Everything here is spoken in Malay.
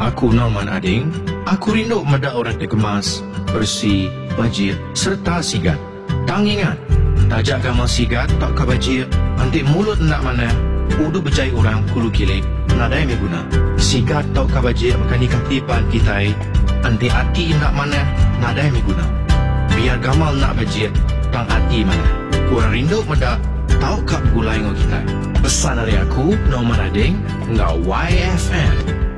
Aku Norman Ading. Aku rindu meda orang terkemas, bersih, bajir serta sigat. Tang ingat, tajak gamal sigat tak kabajir, antik mulut nak mana, udu berjaya orang kulu kilik, nadai meguna. Sigat tak kabajir makan ikan tipan kitai, antik hati nak mana, nadai meguna. Biar gamal nak bajir, tang hati mana. Kurang rindu meda, tau kap gulai ngau kita. Pesan dari aku, Norman Ading, ngau YFM.